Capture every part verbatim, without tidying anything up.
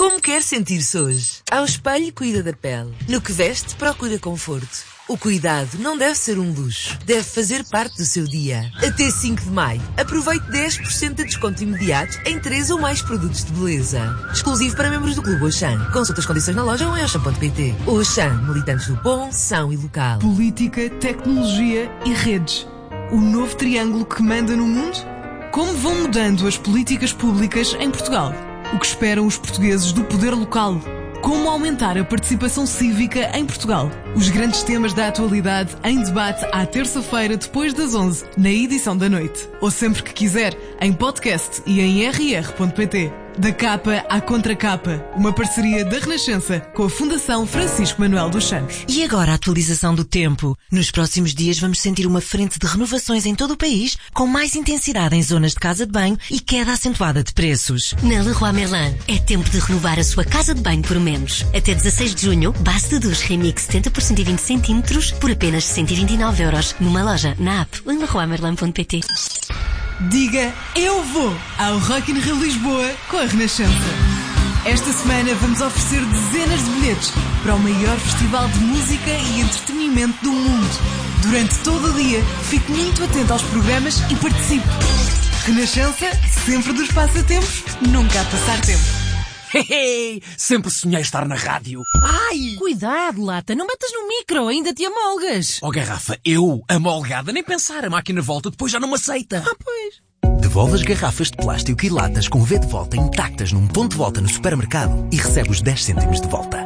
Como quer sentir-se hoje? Ao espelho, cuida da pele. No que veste, procura conforto. O cuidado não deve ser um luxo. Deve fazer parte do seu dia. Até cinco de maio, aproveite dez por cento de desconto imediato em três ou mais produtos de beleza. Exclusivo para membros do Clube Auchan. Consulta as condições na loja ou em auchan ponto pt. Auchan, militantes do bom, são e local. Política, tecnologia e redes. O novo triângulo que manda no mundo? Como vão mudando as políticas públicas em Portugal? O que esperam os portugueses do poder local? Como aumentar a participação cívica em Portugal? Os grandes temas da atualidade em debate à terça-feira depois das onze, na edição da noite. Ou sempre que quiser, em podcast e em r r ponto pt. Da capa à contracapa, uma parceria da Renascença com a Fundação Francisco Manuel dos Santos. E agora a atualização do tempo. Nos próximos dias vamos sentir uma frente de renovações em todo o país, com mais intensidade em zonas de casa de banho e queda acentuada de preços. Na Leroy Merlin, é tempo de renovar a sua casa de banho por menos. Até dezasseis de junho, base de duche Remix setenta por cento e vinte centímetros por apenas cento e vinte e nove euros. Numa loja, na app ou em leroy merlin ponto pt. Diga eu vou ao Rock in Rio Lisboa com a Renascença. Esta semana vamos oferecer dezenas de bilhetes para o maior festival de música e entretenimento do mundo. Durante todo o dia, fique muito atento aos programas e participe. Renascença, sempre dos passatempos, nunca a passar tempo. Hehe, sempre sonhei estar na rádio. Ai! Cuidado, Lata, não metas no micro, ainda te amolgas. Oh, garrafa, eu, amolgada, nem pensar, a máquina volta, depois já não me aceita. Ah, pois. Devolve as garrafas de plástico e latas com V de volta intactas num ponto de volta no supermercado e recebe os dez cêntimos de volta.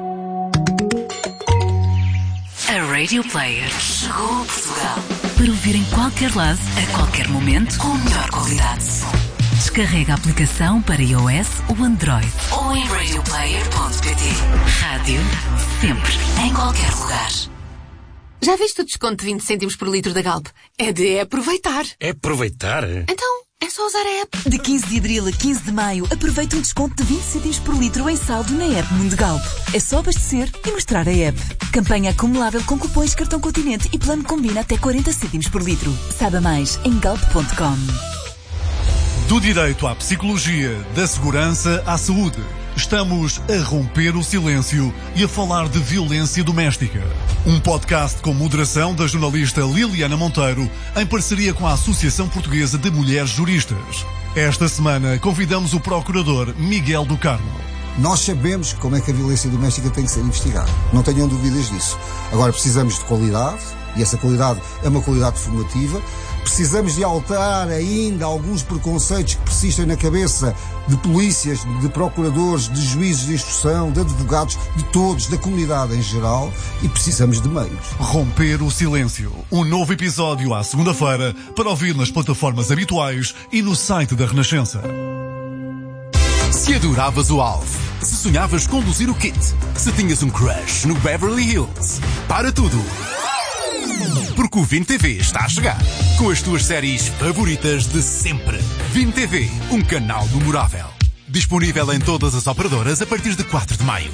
A Radio Player chegou a Portugal para ouvir em qualquer lado, a qualquer momento, com a melhor qualidade. Descarrega a aplicação para iOS ou Android ou em radio player ponto pt. Rádio, sempre, em qualquer lugar. Já viste o desconto de vinte cêntimos por litro da Galp? É de aproveitar. É aproveitar? Então, é só usar a app. De quinze de abril a quinze de maio, aproveita um desconto de vinte cêntimos por litro em saldo na app Mundo Galp. É só abastecer e mostrar a app. Campanha acumulável com cupons Cartão Continente e plano combina até quarenta cêntimos por litro. Saiba mais em galp ponto com. Do direito à psicologia, da segurança à saúde. Estamos a romper o silêncio e a falar de violência doméstica. Um podcast com moderação da jornalista Liliana Monteiro, em parceria com a Associação Portuguesa de Mulheres Juristas. Esta semana convidamos o procurador Miguel do Carmo. Nós sabemos como é que a violência doméstica tem que ser investigada. Não tenham dúvidas disso. Agora precisamos de qualidade, e essa qualidade é uma qualidade formativa. Precisamos de alterar ainda alguns preconceitos que persistem na cabeça de polícias, de procuradores, de juízes de instrução, de advogados, de todos, da comunidade em geral, e precisamos de meios. Romper o silêncio. Um novo episódio à segunda-feira para ouvir nas plataformas habituais e no site da Renascença. Se adoravas o Alf, se sonhavas conduzir o Kit, se tinhas um crush no Beverly Hills, para tudo! Porque o Vim T V está a chegar, com as tuas séries favoritas de sempre. Vim T V, um canal memorável. Disponível em todas as operadoras a partir de quatro de maio.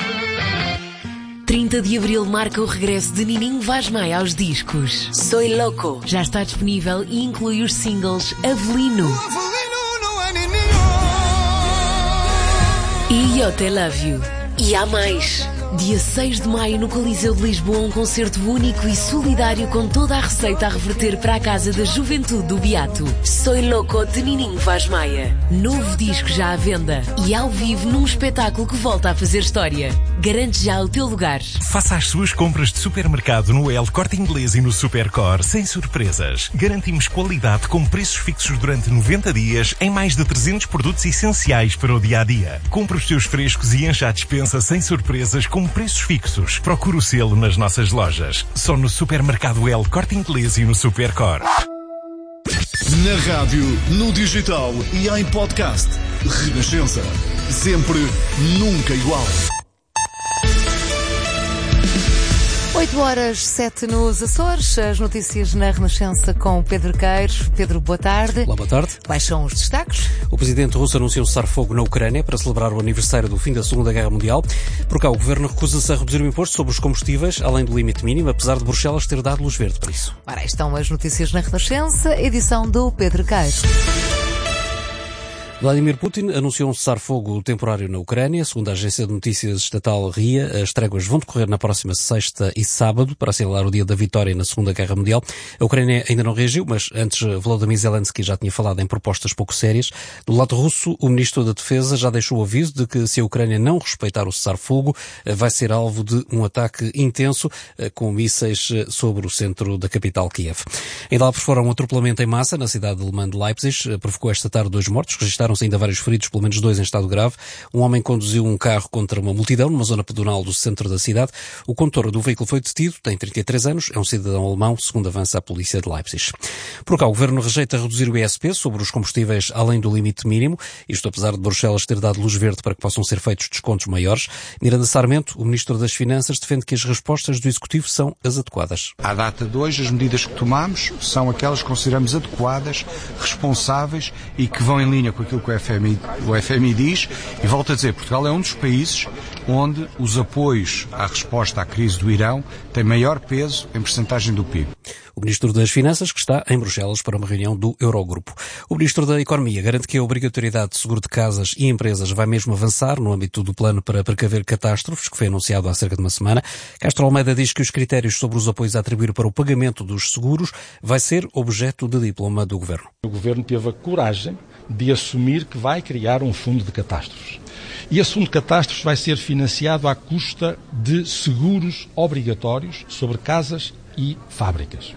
trinta de abril marca o regresso de Nininho Vaz Maia aos discos. Soy Loco já está disponível e inclui os singles Avelino e Eu Te Love You. E há mais. Dia seis de maio no Coliseu de Lisboa, um concerto único e solidário com toda a receita a reverter para a Casa da Juventude do Beato. Soy Loco de Nininho Vaz Maia. Novo disco já à venda e ao vivo num espetáculo que volta a fazer história. Garante já o teu lugar. Faça as suas compras de supermercado no El Corte Inglês e no Supercor sem surpresas. Garantimos qualidade com preços fixos durante noventa dias em mais de trezentos produtos essenciais para o dia-a-dia. Compre os seus frescos e encha a despensa sem surpresas com preços fixos. Procure o selo nas nossas lojas. Só no Supermercado El Corte Inglês e no Supercor. Na rádio, no digital e em podcast. Renascença. Sempre, nunca igual. oito horas, sete nos Açores. As notícias na Renascença com Pedro Queiros. Pedro, boa tarde. Olá, boa tarde. Quais são os destaques? O presidente russo anunciou um cessar-fogo na Ucrânia para celebrar o aniversário do fim da Segunda Guerra Mundial. Por cá, o governo recusa-se a reduzir o imposto sobre os combustíveis, além do limite mínimo, apesar de Bruxelas ter dado luz verde para isso. Ora, estão as notícias na Renascença, edição do Pedro Queiros. Vladimir Putin anunciou um cessar-fogo temporário na Ucrânia. Segundo a agência de notícias estatal R I A, as tréguas vão decorrer na próxima sexta e sábado para assinalar o dia da vitória na Segunda Guerra Mundial. A Ucrânia ainda não reagiu, mas antes Volodymyr Zelensky já tinha falado em propostas pouco sérias. Do lado russo, o ministro da Defesa já deixou o aviso de que se a Ucrânia não respeitar o cessar-fogo, vai ser alvo de um ataque intenso com mísseis sobre o centro da capital, Kiev. Ainda lá por fora, um atropelamento em massa na cidade alemã de Leipzig provocou esta tarde dois mortos. Registaram ainda vários feridos, pelo menos dois em estado grave. Um homem conduziu um carro contra uma multidão numa zona pedonal do centro da cidade. O condutor do veículo foi detido, tem trinta e três anos, é um cidadão alemão, segundo avança a polícia de Leipzig. Por cá, o governo rejeita reduzir o I S P sobre os combustíveis além do limite mínimo, isto apesar de Bruxelas ter dado luz verde para que possam ser feitos descontos maiores. Miranda Sarmento, o ministro das Finanças, defende que as respostas do Executivo são as adequadas. À data de hoje, as medidas que tomamos são aquelas que consideramos adequadas, responsáveis e que vão em linha com aquilo que o F M I, o F M I diz, e volto a dizer, Portugal é um dos países onde os apoios à resposta à crise do Irão têm maior peso em percentagem do P I B. O Ministro das Finanças, que está em Bruxelas para uma reunião do Eurogrupo. O Ministro da Economia garante que a obrigatoriedade de seguro de casas e empresas vai mesmo avançar no âmbito do plano para precaver catástrofes, que foi anunciado há cerca de uma semana. Castro Almeida diz que os critérios sobre os apoios a atribuir para o pagamento dos seguros vai ser objeto de diploma do Governo. O Governo teve a coragem de assumir que vai criar um fundo de catástrofes. E esse fundo de catástrofes vai ser financiado à custa de seguros obrigatórios sobre casas e fábricas.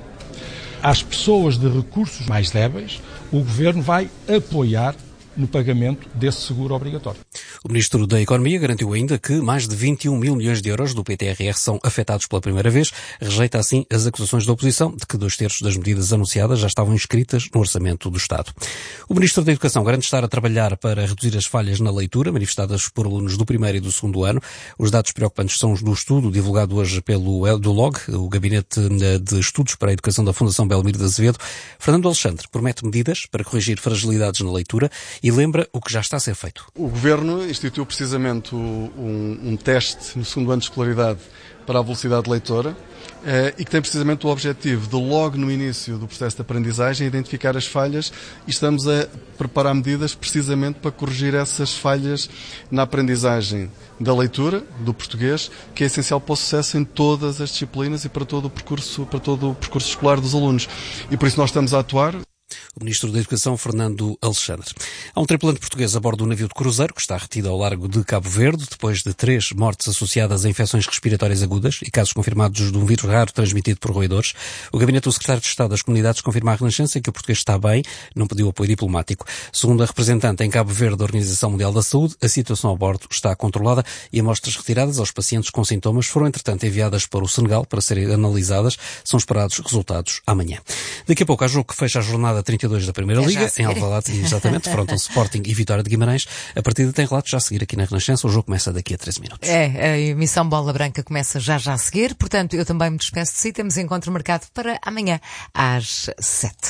Às pessoas de recursos mais débeis, o Governo vai apoiar no pagamento desse seguro obrigatório. O Ministro da Economia garantiu ainda que mais de vinte e um mil milhões de euros do P T R R são afetados pela primeira vez. Rejeita assim as acusações da oposição de que dois terços das medidas anunciadas já estavam inscritas no orçamento do Estado. O Ministro da Educação garante estar a trabalhar para reduzir as falhas na leitura manifestadas por alunos do primeiro e do segundo ano. Os dados preocupantes são os do estudo divulgado hoje pelo do L O G, o Gabinete de Estudos para a Educação da Fundação Belmiro de Azevedo. Fernando Alexandre promete medidas para corrigir fragilidades na leitura e lembra o que já está a ser feito. O Governo instituiu precisamente um, um teste no segundo ano de escolaridade para a velocidade leitora eh, e que tem precisamente o objetivo de, logo no início do processo de aprendizagem, identificar as falhas, e estamos a preparar medidas precisamente para corrigir essas falhas na aprendizagem da leitura, do português, que é essencial para o sucesso em todas as disciplinas e para todo o percurso, para todo o percurso escolar dos alunos. E por isso nós estamos a atuar. O Ministro da Educação, Fernando Alexandre. Há um tripulante português a bordo do navio de cruzeiro que está retido ao largo de Cabo Verde depois de três mortes associadas a infecções respiratórias agudas e casos confirmados de um vírus raro transmitido por roedores. O Gabinete do Secretário de Estado das Comunidades confirma à Renascença que o português está bem, não pediu apoio diplomático. Segundo a representante em Cabo Verde da Organização Mundial da Saúde, a situação a bordo está controlada e amostras retiradas aos pacientes com sintomas foram, entretanto, enviadas para o Senegal para serem analisadas. São esperados resultados amanhã. Daqui a pouco há jogo que fecha a jornada trinta e dois da Primeira é Liga, em Alvalade, exatamente, frontam Sporting e Vitória de Guimarães. A partida tem relatos já a seguir aqui na Renascença. O jogo começa daqui a treze minutos. É, a emissão Bola Branca começa já já a seguir, portanto eu também me despeço de si. Temos encontro marcado para amanhã às sete.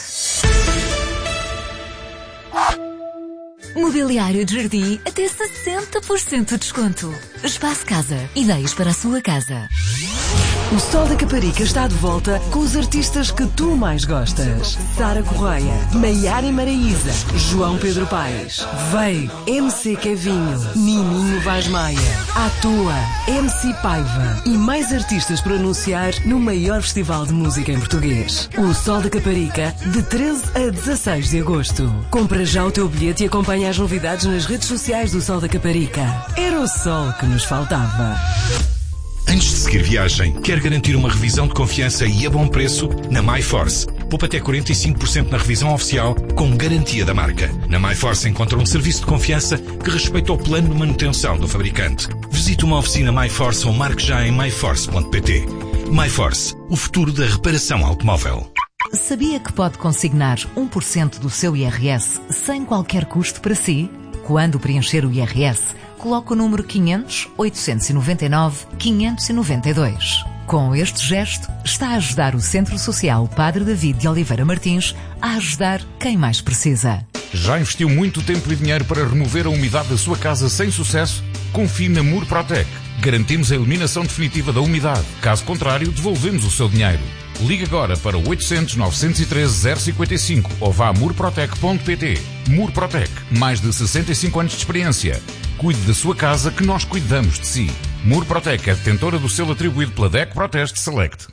Mobiliário de jardim até sessenta por cento de desconto. Espaço Casa. Ideias para a sua casa. O Sol da Caparica está de volta com os artistas que tu mais gostas. Sara Correia, Maiara e Maraíza, João Pedro Paes, Vei, M C Kevinho, Nininho Vaz Maia, À Toa, M C Paiva e mais artistas para anunciar no maior festival de música em português. O Sol da Caparica, de treze a dezasseis de agosto. Compra já o teu bilhete e acompanha as novidades nas redes sociais do Sol da Caparica. Era o sol que nos faltava. Antes de seguir viagem, quer garantir uma revisão de confiança e a bom preço? Na MyForce. Poupa até quarenta e cinco por cento na revisão oficial, com garantia da marca. Na MyForce encontra um serviço de confiança que respeita o plano de manutenção do fabricante. Visite uma oficina MyForce ou marque já em myforce ponto pt. MyForce, o futuro da reparação automóvel. Sabia que pode consignar um por cento do seu I R S sem qualquer custo para si? Quando preencher o I R S, coloque o número quinhentos, oitocentos e noventa e nove, quinhentos e noventa e dois. Com este gesto, está a ajudar o Centro Social Padre David de Oliveira Martins a ajudar quem mais precisa. Já investiu muito tempo e dinheiro para remover a umidade da sua casa sem sucesso? Confie na Murprotec. Garantimos a eliminação definitiva da umidade. Caso contrário, devolvemos o seu dinheiro. Liga agora para o oitocentos, novecentos e treze, zero cinquenta e cinco ou vá a murprotec ponto pt. Murprotec, mais de sessenta e cinco anos de experiência. Cuide da sua casa que nós cuidamos de si. Murprotec é detentora do selo atribuído pela D E C Proteste Select.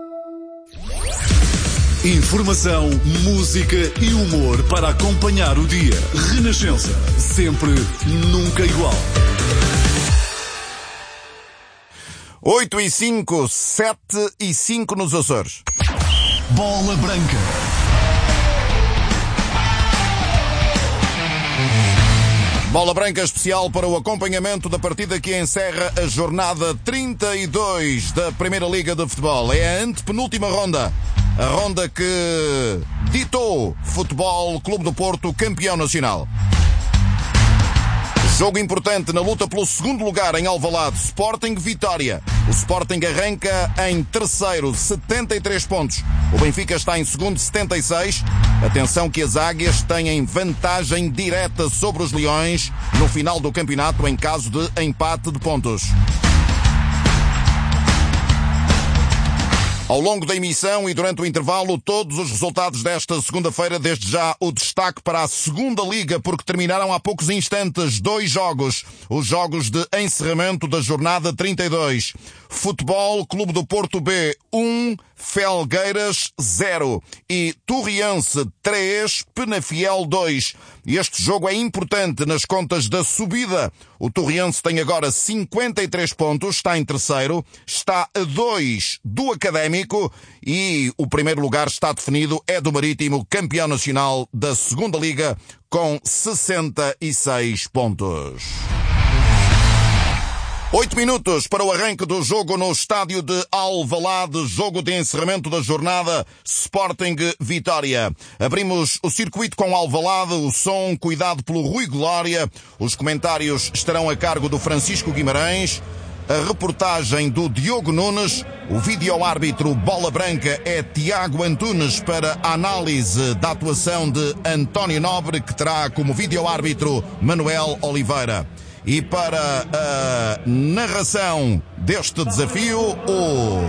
Informação, música e humor para acompanhar o dia. Renascença. Sempre, nunca igual. oito e cinco, sete e cinco nos Açores. Bola Branca. Bola Branca especial para o acompanhamento da partida que encerra a jornada trinta e dois da Primeira Liga de Futebol. É a antepenúltima ronda. A ronda que ditou Futebol Clube do Porto campeão nacional. Jogo importante na luta pelo segundo lugar em Alvalade. Sporting Vitória. O Sporting arranca em terceiro, setenta e três pontos. O Benfica está em segundo, setenta e seis. Atenção que as Águias têm vantagem direta sobre os Leões no final do campeonato em caso de empate de pontos. Ao longo da emissão e durante o intervalo, todos os resultados desta segunda-feira, desde já o destaque para a segunda Liga, porque terminaram há poucos instantes dois jogos. Os jogos de encerramento da jornada trinta e dois. Futebol Clube do Porto B um, Felgueiras zero e Torriense três, Penafiel dois. Este jogo é importante nas contas da subida. O Torriense tem agora cinquenta e três pontos, está em terceiro, está a dois do Académico e o primeiro lugar está definido, é do Marítimo, campeão nacional da segunda Liga, com sessenta e seis pontos. Oito minutos para o arranque do jogo no estádio de Alvalade, jogo de encerramento da jornada Sporting Vitória. Abrimos o circuito com Alvalade, o som cuidado pelo Rui Glória, os comentários estarão a cargo do Francisco Guimarães, a reportagem do Diogo Nunes, o vídeo-árbitro Bola Branca é Tiago Antunes para a análise da atuação de António Nobre, que terá como vídeo-árbitro Manuel Oliveira. E para a narração deste desafio, o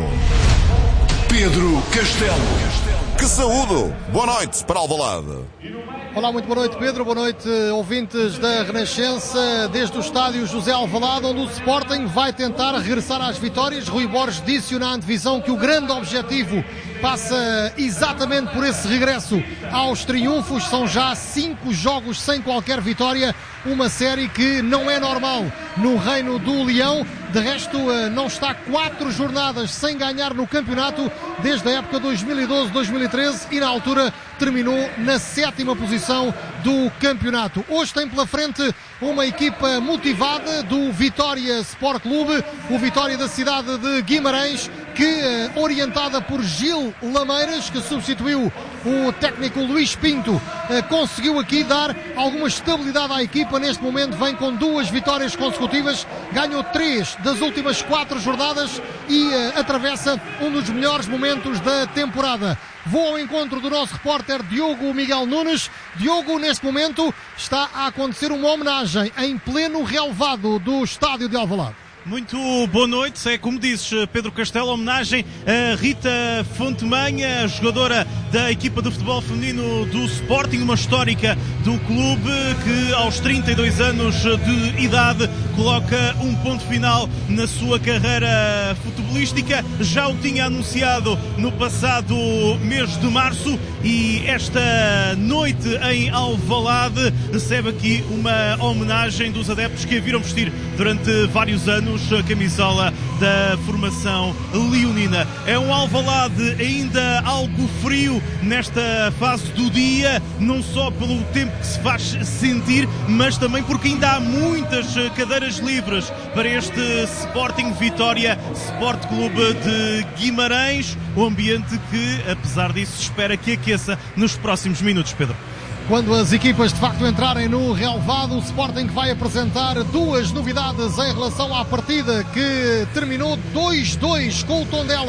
Pedro Castelo. Que saúdo! Boa noite para Alvalade. Olá, muito boa noite, Pedro. Boa noite, ouvintes da Renascença, desde o estádio José Alvalade, onde o Sporting vai tentar regressar às vitórias. Rui Borges disse na antevisão que o grande objetivo passa exatamente por esse regresso aos triunfos. São já cinco jogos sem qualquer vitória, uma série que não é normal no reino do Leão. De resto, não está quatro jornadas sem ganhar no campeonato desde a época dois mil e doze dois mil e treze e na altura terminou na sétima posição do campeonato. Hoje tem pela frente uma equipa motivada do Vitória Sport Clube, o Vitória da cidade de Guimarães, que, orientada por Gil Lameiras, que substituiu o técnico Luís Pinto, conseguiu aqui dar alguma estabilidade à equipa. Neste momento vem com duas vitórias consecutivas, ganhou três das últimas quatro jornadas e uh, atravessa um dos melhores momentos da temporada. Vou ao encontro do nosso repórter Diogo Miguel Nunes. Diogo, neste momento está a acontecer uma homenagem em pleno relevado do estádio de Alvalade. Muito boa noite, é como dizes, Pedro Castelo, homenagem a Rita Fontemanha, jogadora da equipa de futebol feminino do Sporting, uma histórica do clube que aos trinta e dois anos de idade coloca um ponto final na sua carreira futebolística. Já o tinha anunciado no passado mês de março e esta noite em Alvalade recebe aqui uma homenagem dos adeptos que a viram vestir durante vários anos a camisola da formação leonina. É um Alvalade ainda algo frio nesta fase do dia, não só pelo tempo que se faz sentir, mas também porque ainda há muitas cadeiras livres para este Sporting Vitória Sport Clube de Guimarães, o ambiente que, apesar disso, se espera que aqueça nos próximos minutos, Pedro. Quando as equipas de facto entrarem no relevado, o Sporting vai apresentar duas novidades em relação à partida que terminou dois dois com o Tondela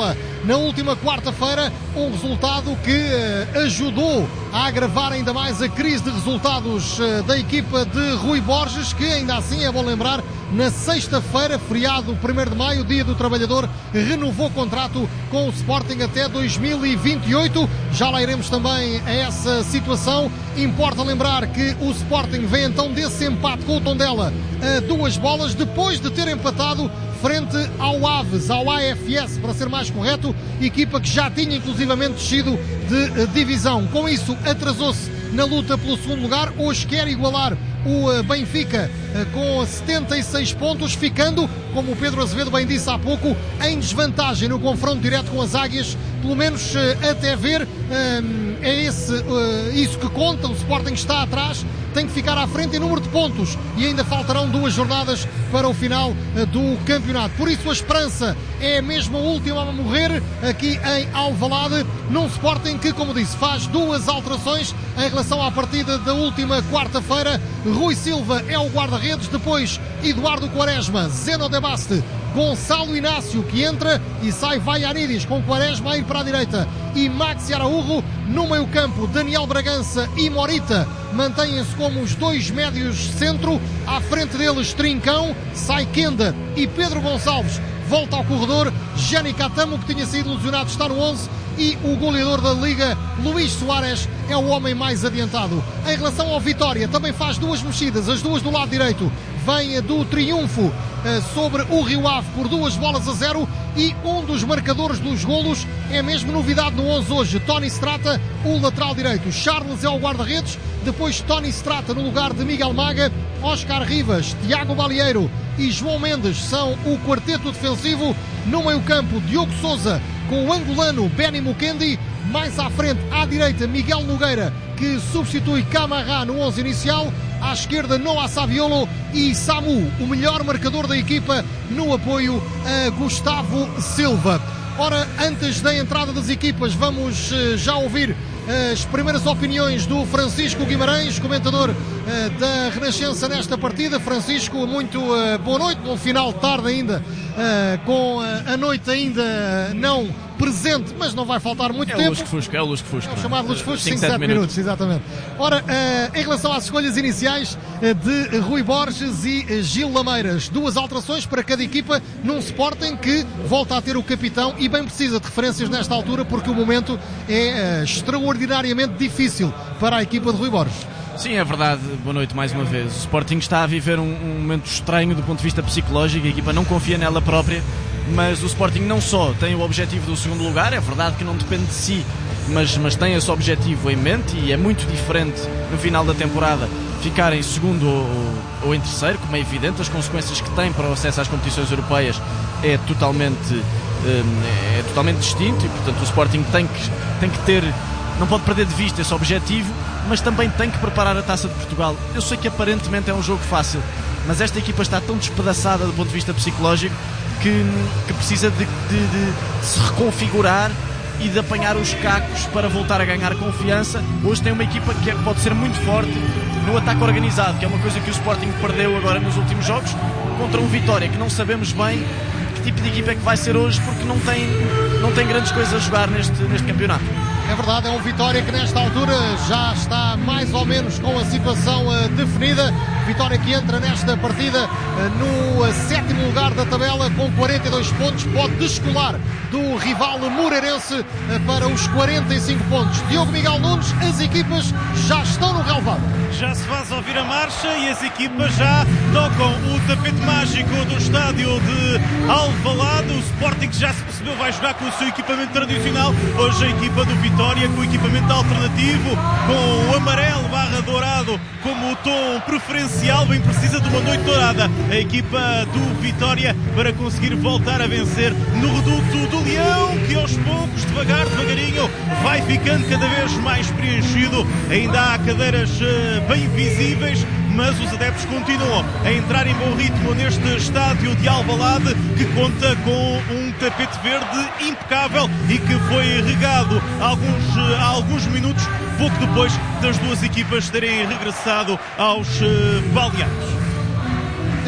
na última quarta-feira, um resultado que uh, ajudou a agravar ainda mais a crise de resultados uh, da equipa de Rui Borges, que ainda assim, é bom lembrar, na sexta-feira, feriado primeiro de maio, dia do trabalhador, renovou contrato com o Sporting até dois mil e vinte e oito. Já lá iremos também a essa situação. Importa lembrar que o Sporting vem então desse empate com o Tondela a duas bolas, depois de ter empatado frente ao Aves, ao A F S, para ser mais correto, equipa que já tinha inclusivamente descido de uh, divisão. Com isso, atrasou-se na luta pelo segundo lugar. Hoje quer igualar o uh, Benfica uh, com setenta e seis pontos, ficando, como o Pedro Azevedo bem disse há pouco, em desvantagem no confronto direto com as Águias, pelo menos uh, até ver. Uh, é esse, uh, isso que conta. O Sporting está atrás, tem que ficar à frente em número de pontos e ainda faltarão duas jornadas para o final uh, do campeonato. Por isso a esperança é mesmo a última a morrer aqui em Alvalade, num Sporting que, como disse, faz duas alterações em relação à partida da última quarta-feira. Rui Silva é o guarda-redes, depois Eduardo Quaresma, Zeno de Baste, Gonçalo Inácio, que entra e sai Vaianidis, com Quaresma a ir para a direita, e Maxi Araújo. No meio campo, Daniel Bragança e Morita mantêm-se como os dois médios centro. À frente deles, Trincão, sai Kenda e Pedro Gonçalves volta ao corredor. Gianni Catamo, que tinha sido lesionado, está no onze, e o goleador da Liga, Luís Soares, é o homem mais adiantado. Em relação ao Vitória, também faz duas mexidas, as duas do lado direito. Vem do triunfo sobre o Rio Ave por duas bolas a zero, e um dos marcadores dos golos é mesmo novidade no onze hoje, Tony Strata, o lateral direito. Charles é o guarda-redes, depois Tony Strata no lugar de Miguel Maga, Oscar Rivas, Tiago Balieiro e João Mendes são o quarteto defensivo. No meio campo, Diogo Sousa com o angolano Benny Mukendi. Mais à frente, à direita, Miguel Nogueira, que substitui Camará no onze inicial. À esquerda, Noah Saviolo e Samu, o melhor marcador da equipa, no apoio a Gustavo Silva. Ora, antes da entrada das equipas, vamos uh, já ouvir as primeiras opiniões do Francisco Guimarães, comentador uh, da Renascença nesta partida. Francisco, muito uh, boa noite, num final de tarde ainda, uh, com uh, a noite ainda não presente, mas não vai faltar muito é tempo. O Lusco-Fusco, é o Lusco-Fusco. É o chamado Lusco-Fusco, cinco, cinco, sete minutos. minutos, exatamente. Ora, uh, em relação às escolhas iniciais uh, de Rui Borges e uh, Gil Lameiras, duas alterações para cada equipa num Sporting que volta a ter o capitão e bem precisa de referências nesta altura, porque o momento é uh, extraordinariamente difícil para a equipa de Rui Borges. Sim, é verdade. Boa noite mais uma vez. O Sporting está a viver um, um momento estranho do ponto de vista psicológico, a equipa não confia nela própria, mas o Sporting não só tem o objetivo do segundo lugar, é verdade que não depende de si, mas, mas tem esse objetivo em mente, e é muito diferente no final da temporada ficar em segundo ou, ou em terceiro, como é evidente. As consequências que tem para o acesso às competições europeias é totalmente, é totalmente distinto, e portanto o Sporting tem que, tem que ter, não pode perder de vista esse objetivo, mas também tem que preparar a Taça de Portugal. Eu sei que aparentemente é um jogo fácil, mas esta equipa está tão despedaçada do ponto de vista psicológico que, que precisa de, de, de se reconfigurar e de apanhar os cacos para voltar a ganhar confiança. Hoje tem uma equipa que pode ser muito forte no ataque organizado, que é uma coisa que o Sporting perdeu agora nos últimos jogos, contra um Vitória que não sabemos bem que tipo de equipa é que vai ser hoje, porque não tem, não tem grandes coisas a jogar neste, neste campeonato. É verdade, é um Vitória que nesta altura já está mais ou menos com a situação uh, definida. Vitória que entra nesta partida uh, no uh, sétimo lugar da tabela com quarenta e dois pontos, pode descolar do rival moreirense uh, para os quarenta e cinco pontos. Diogo Miguel Nunes, as equipas já estão no relevado. Já se faz ouvir a marcha e as equipas já tocam o tapete mágico do estádio de Alvalade. O Sporting, que já se percebeu, vai jogar com o seu equipamento tradicional. Hoje a equipa do Vitória com o equipamento alternativo, com o amarelo barra dourado como o tom preferencial, bem precisa de uma noite dourada a equipa do Vitória para conseguir voltar a vencer no reduto do Leão, que aos poucos, devagar, devagarinho, vai ficando cada vez mais preenchido. Ainda há cadeiras bem visíveis, mas os adeptos continuam a entrar em bom ritmo neste estádio de Alvalade, que conta com um tapete verde impecável e que foi regado há alguns, há alguns minutos, pouco depois das duas equipas terem regressado aos uh, balneários. Em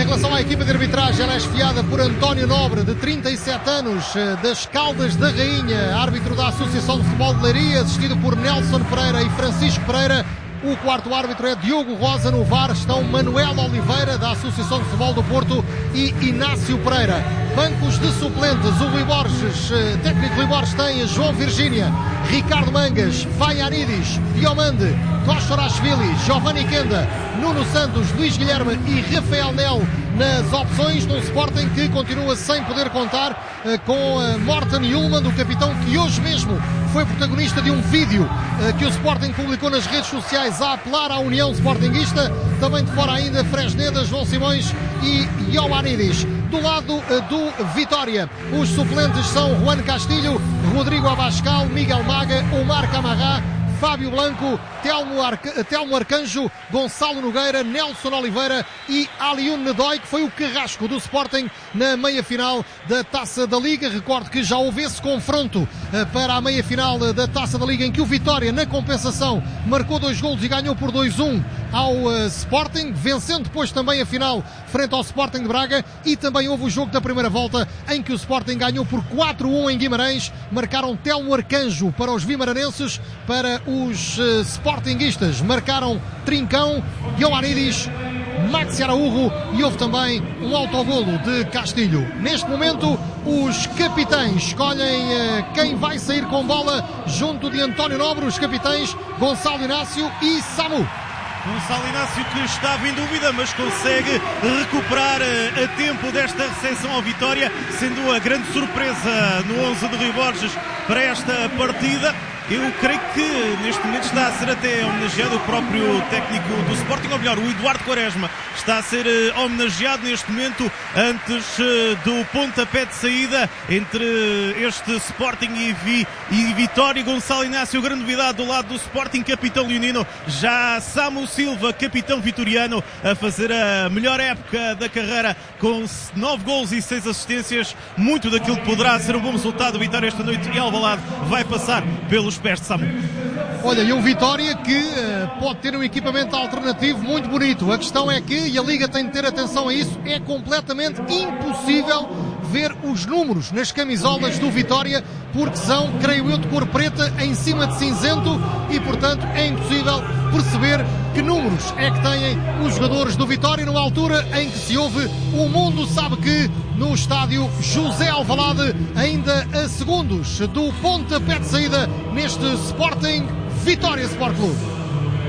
relação à equipa de arbitragem, ela é esfiada por António Nobre, de trinta e sete anos, das Caldas da Rainha, árbitro da Associação de Futebol de Leiria, assistido por Nelson Pereira e Francisco Pereira. O quarto árbitro é Diogo Rosa. No V A R estão Manuel Oliveira, da Associação de Futebol do Porto, e Inácio Pereira. Bancos de suplentes, o Rui Borges, técnico Rui Borges, tem João Virgínia, Ricardo Mangas, Vaianidis, Diomande, Koshorashvili, Giovanni Kenda, Nuno Santos, Luís Guilherme e Rafael Nel nas opções, num Sporting que continua sem poder contar uh, com uh, Morten Ullmann, do capitão, que hoje mesmo foi protagonista de um vídeo uh, que o Sporting publicou nas redes sociais a apelar à União Sportinguista. Também de fora ainda Fresneda, João Simões e Ioannidis. Do lado uh, do Vitória, os suplentes são Juan Castilho, Rodrigo Abascal, Miguel Maga, Omar Camará, Fábio Blanco, Telmo, Arca... Telmo Arcanjo, Gonçalo Nogueira, Nelson Oliveira e Aliun Nedói, que foi o carrasco do Sporting na meia-final da Taça da Liga. Recordo que já houve esse confronto para a meia-final da Taça da Liga, em que o Vitória, na compensação, marcou dois golos e ganhou por dois a um ao uh, Sporting, vencendo depois também a final frente ao Sporting de Braga. E também houve o jogo da primeira volta, em que o Sporting ganhou por quatro a um em Guimarães. Marcaram Telmo Arcanjo para os vimaranenses, para os uh, sportinguistas marcaram Trincão, Ioannidis, Maxi Araújo, e houve também um autogolo de Castilho. Neste momento, os capitães escolhem uh, quem vai sair com bola junto de António Nobre. Os capitães Gonçalo Inácio e Samu. Gonçalo Inácio, que estava em dúvida, mas consegue recuperar a tempo desta recepção ao Vitória, sendo a grande surpresa no onze de Rui Borges para esta partida. Eu creio que neste momento está a ser até homenageado o próprio técnico do Sporting, ou melhor, o Eduardo Quaresma está a ser homenageado neste momento, antes do pontapé de saída entre este Sporting e, Vi, e Vitória. Gonçalo Inácio, grande novidade do lado do Sporting, capitão leonino. Já Samu Silva, capitão vitoriano, a fazer a melhor época da carreira com nove golos e seis assistências. Muito daquilo que poderá ser um bom resultado do Vitória esta noite em Alvalade vai passar pelos pés de Samu. Olha, e um Vitória que uh, pode ter um equipamento alternativo muito bonito. A questão é que, e a Liga tem de ter atenção a isso, é completamente impossível ver os números nas camisolas do Vitória, porque são, creio eu, de cor preta em cima de cinzento, e portanto é impossível perceber que números é que têm os jogadores do Vitória, numa altura em que se ouve o mundo sabe que, no estádio José Alvalade, ainda a segundos do pontapé de saída neste Sporting Vitória Sport Clube.